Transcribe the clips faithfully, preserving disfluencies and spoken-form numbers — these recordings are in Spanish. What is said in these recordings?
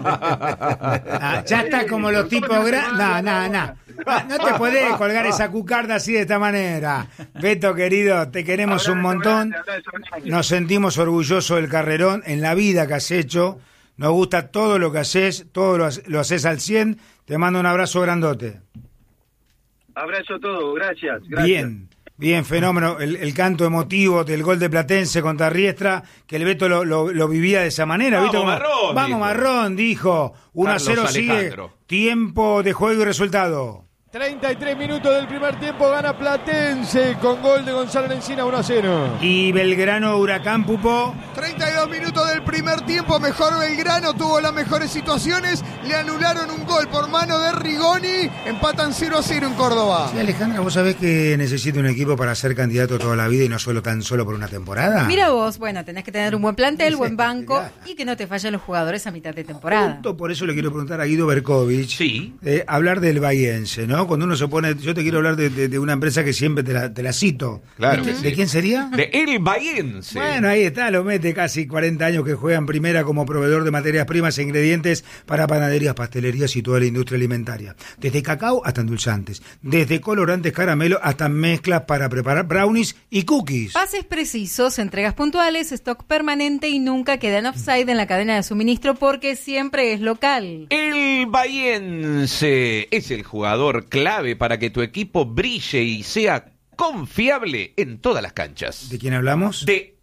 Ah, ya está como los tipos grandes. No, no, no. No te podés colgar esa cucarda así de esta manera. Beto, querido, te queremos un montón. Nos sentimos orgullosos del carrerón en la vida que has hecho. Nos gusta todo lo que haces, todo lo, lo haces al cien. Te mando un abrazo grandote. Abrazo a todos, gracias, gracias. Bien, bien, fenómeno. El, el canto emotivo del gol de Platense contra Riestra, que el Beto lo, lo, lo vivía de esa manera. Vamos, ¿viste? Marrón, Vamos, dijo. Marrón, dijo. uno a cero sigue. Alejandro. Tiempo de juego y resultado. treinta y tres minutos del primer tiempo, gana Platense con gol de Gonzalo Lencina, uno a cero. Y Belgrano Huracán, Pupo. treinta y dos minutos del primer tiempo, mejor Belgrano, tuvo las mejores situaciones, le anularon un gol por mano de Rigoni, empatan cero a cero en Córdoba. Sí, Alejandra, ¿vos sabés que necesito un equipo para ser candidato toda la vida y no solo tan solo por una temporada? Mira vos, bueno, tenés que tener un buen plantel, Sí, buen banco claro. y que no te fallen los jugadores a mitad de temporada. Justo por eso le quiero preguntar a Guido Berkovich, Sí. eh, hablar del bahiense, ¿no? Cuando uno se pone, yo te quiero hablar de, de, de una empresa que siempre te la, te la cito. Claro ¿De, que de sí. quién sería? De El Bahiense. Bueno, ahí está, lo mete casi cuarenta años que juega en primera como proveedor de materias primas e ingredientes para panaderías, pastelerías y toda la industria alimentaria. Desde cacao hasta endulzantes, desde colorantes caramelo hasta mezclas para preparar brownies y cookies. Pases precisos, entregas puntuales, stock permanente y nunca quedan offside en la cadena de suministro porque siempre es local. El Bahiense es el jugador clave para que tu equipo brille y sea confiable en todas las canchas. ¿De quién hablamos? De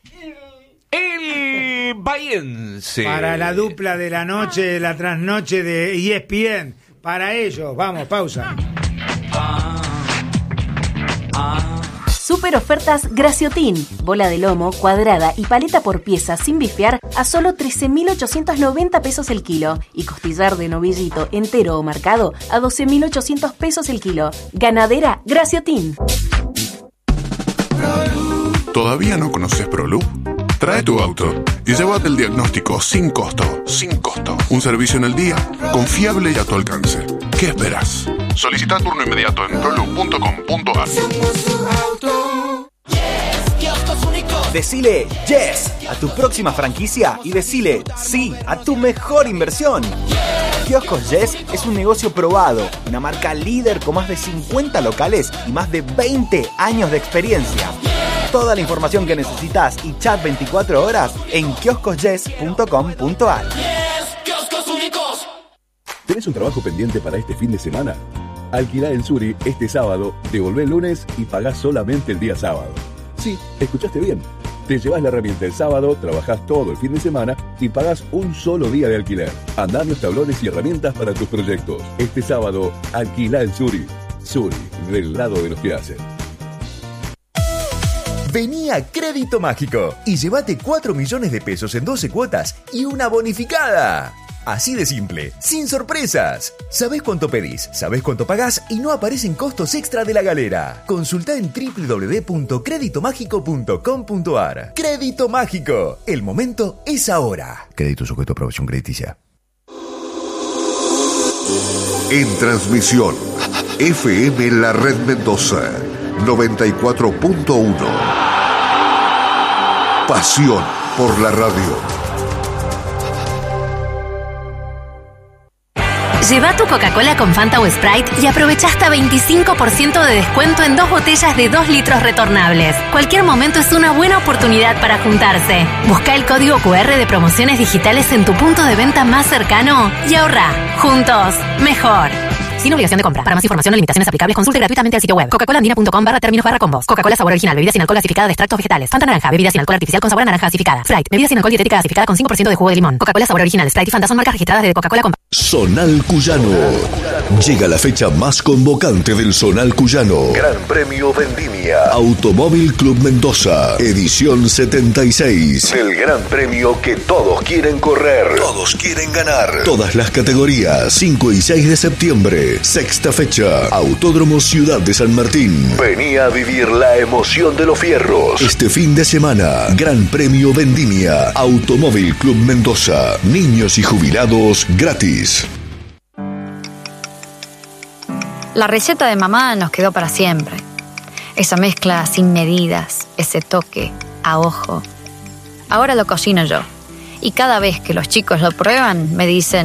El Bahiense. Para la dupla de la noche, de la trasnoche de E S P N. Para ellos, vamos, pausa. Super ofertas Graciotin. Bola de lomo, cuadrada y paleta por pieza sin bifear a solo trece mil ochocientos noventa pesos el kilo. Y costillar de novillito entero o marcado a doce mil ochocientos pesos el kilo. Ganadera Graciotin. ¿Todavía no conoces ProLoop? Trae tu auto y llévate el diagnóstico sin costo. Sin costo. Un servicio en el día, confiable y a tu alcance. ¿Qué esperas? Solicita turno inmediato en proloop punto com punto a r. Decile yes a tu próxima franquicia y decile sí a tu mejor inversión. Kioscos Yes es un negocio probado, una marca líder con más de cincuenta locales y más de veinte años de experiencia. Toda la información que necesitas y chat veinticuatro horas en kioscos yes punto com punto a r. ¿Tenés un trabajo pendiente para este fin de semana? Alquilá en Suri este sábado, devolvé el lunes y pagás solamente el día sábado. Sí, escuchaste bien. Te llevas la herramienta el sábado, trabajás todo el fin de semana y pagás un solo día de alquiler. Andá los tablones y herramientas para tus proyectos. Este sábado, alquilá en Suri. Suri, del lado de los que hacen. Vení a Crédito Mágico y llévate cuatro millones de pesos en doce cuotas y una bonificada. Así de simple, sin sorpresas. Sabés cuánto pedís, sabés cuánto pagás y no aparecen costos extra de la galera. Consultá en doble u doble u doble u punto crédito mágico punto com punto a r. Crédito Mágico. El momento es ahora. Crédito sujeto a aprobación crediticia. En transmisión, F M La Red Mendoza, noventa y cuatro punto uno. Pasión por la radio. Lleva tu Coca-Cola con Fanta o Sprite y aprovecha hasta veinticinco por ciento de descuento en dos botellas de dos litros retornables. Cualquier momento es una buena oportunidad para juntarse. Busca el código cu erre de promociones digitales en tu punto de venta más cercano y ahorra. Juntos, mejor. Sin obligación de compra. Para más información o limitaciones aplicables, consulte gratuitamente el sitio web coca cola andina punto com barra términos barra combos. Coca-Cola sabor original, bebida sin alcohol gasificada de extractos vegetales. Fanta naranja, bebida sin alcohol artificial con sabor a naranja gasificada. Sprite, bebida sin alcohol dietética gasificada con cinco por ciento de jugo de limón. Coca-Cola sabor original, Sprite y Fanta son marcas registradas de Coca-Cola con... Zonal Cuyano. Llega la fecha más convocante del Zonal Cuyano. Gran Premio Vendimia. Automóvil Club Mendoza, edición setenta y seis. El gran premio que todos quieren correr. Todos quieren ganar. Todas las categorías, cinco y seis de septiembre. Sexta fecha, Autódromo Ciudad de San Martín. Vení a vivir la emoción de los fierros. Este fin de semana, Gran Premio Vendimia. Automóvil Club Mendoza. Niños y jubilados gratis. La receta de mamá nos quedó para siempre. Esa mezcla sin medidas, ese toque a ojo. Ahora lo cocino yo. Y cada vez que los chicos lo prueban, me dicen: